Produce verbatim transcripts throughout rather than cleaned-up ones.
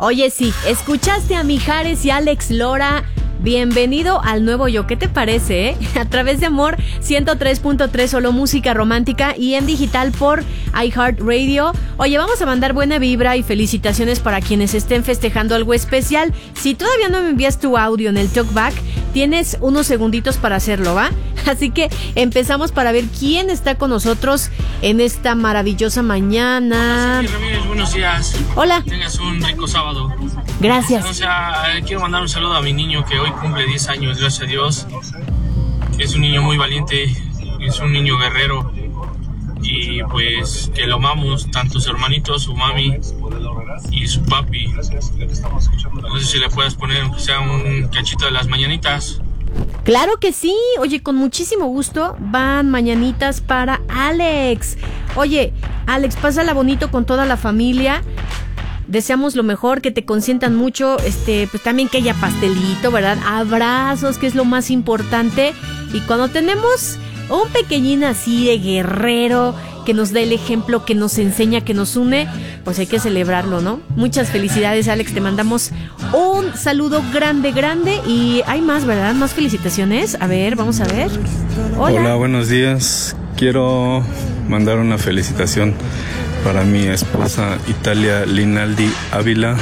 Oye, sí, escuchaste a Mijares y Alex Lora. Bienvenido al nuevo yo. ¿Qué te parece, eh? A través de Amor ciento tres punto tres, solo música romántica y en digital por iHeartRadio. Oye, vamos a mandar buena vibra y felicitaciones para quienes estén festejando algo especial. Si todavía no me envías tu audio en el talkback, tienes unos segunditos para hacerlo, ¿va? Así que empezamos para ver quién está con nosotros en esta maravillosa mañana. Hola, Ramírez, buenos días. Hola. Tengas un rico sábado. Gracias. O sea, quiero mandar un saludo a mi niño que hoy cumple diez años, gracias a Dios. Es un niño muy valiente, es un niño guerrero. Y pues que lo amamos, tanto su hermanito, su mami y su papi. No sé si le puedes poner, aunque sea un cachito de las mañanitas. Claro que sí. Oye, con muchísimo gusto van mañanitas para Alex. Oye, Alex, pásala bonito con toda la familia. Deseamos lo mejor, que te consientan mucho, este, pues también que haya pastelito, ¿verdad? Abrazos, que es lo más importante. Y cuando tenemos un pequeñín así de guerrero, que nos da el ejemplo, que nos enseña, que nos une, pues hay que celebrarlo, ¿no? Muchas felicidades, Alex, te mandamos un saludo grande, grande. Y hay más, ¿verdad? Más felicitaciones. A ver, vamos a ver. Hola. Hola, buenos días. Quiero mandar una felicitación para mi esposa Italia Linaldi Ávila,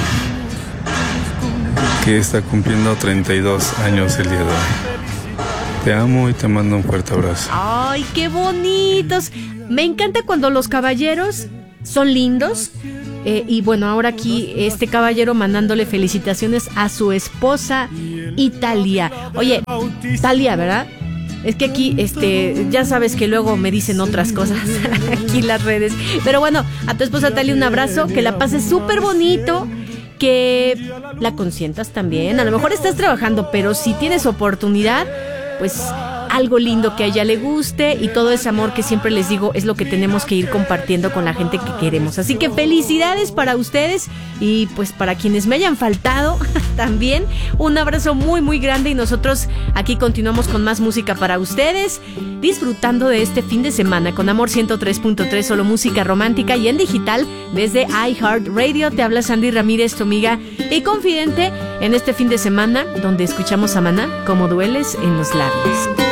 que está cumpliendo treinta y dos años el día de hoy. Te amo y te mando un fuerte abrazo. ¡Ay, qué bonitos! Me encanta cuando los caballeros son lindos. Eh, y bueno, ahora aquí este caballero mandándole felicitaciones a su esposa Italia. Oye, Italia, ¿verdad? Es que aquí, este, ya sabes que luego me dicen otras cosas aquí en las redes. Pero bueno, a tu esposa Talia un abrazo, que la pases súper bonito, que la consientas también. A lo mejor estás trabajando, pero si tienes oportunidad, pues algo lindo que a ella le guste, y todo ese amor que siempre les digo es lo que tenemos que ir compartiendo con la gente que queremos. Así que felicidades para ustedes y pues para quienes me hayan faltado también un abrazo muy muy grande, y nosotros aquí continuamos con más música para ustedes, disfrutando de este fin de semana con Amor ciento tres punto tres, solo música romántica y en digital desde iHeartRadio. Te habla Sandy Ramírez, tu amiga y confidente, en este fin de semana donde escuchamos a Maná, Como dueles en los labios.